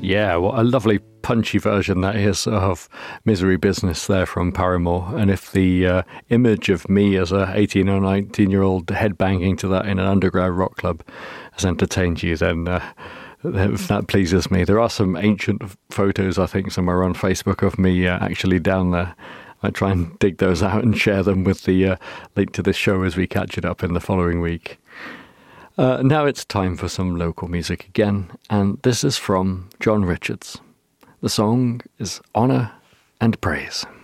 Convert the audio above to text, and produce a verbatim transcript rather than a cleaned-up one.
Yeah, what a lovely punchy version that is of Misery Business there from Paramore. And if the uh, image of me as a eighteen or nineteen year old headbanging to that in an underground rock club has entertained you, then uh, if that pleases me. There are some ancient photos, I think, somewhere on Facebook of me uh, actually down there. I try and dig those out and share them with the uh, link to this show as we catch it up in the following week. Uh, now it's time for some local music again, and this is from John Richards. The song is Honour and Praise.